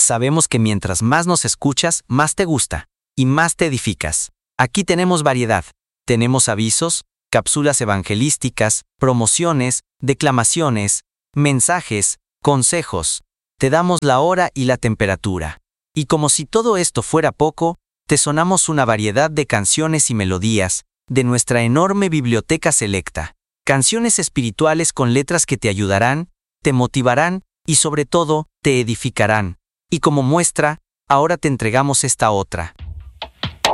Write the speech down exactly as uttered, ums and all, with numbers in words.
Sabemos que mientras más nos escuchas, más te gusta y más te edificas. Aquí tenemos variedad. Tenemos avisos, cápsulas evangelísticas, promociones, declamaciones, mensajes, consejos. Te damos la hora y la temperatura. Y como si todo esto fuera poco, te sonamos una variedad de canciones y melodías de nuestra enorme biblioteca selecta. Canciones espirituales con letras que te ayudarán, te motivarán y sobre todo, te edificarán. Y como muestra, ahora te entregamos esta otra.